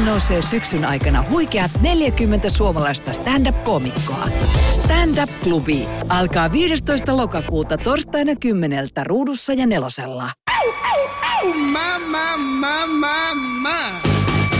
nousee syksyn aikana huikeat 40 suomalaista stand-up-koomikkoa. Stand-up-klubi alkaa 15. lokakuuta torstaina 10 Ruudussa ja 4. My.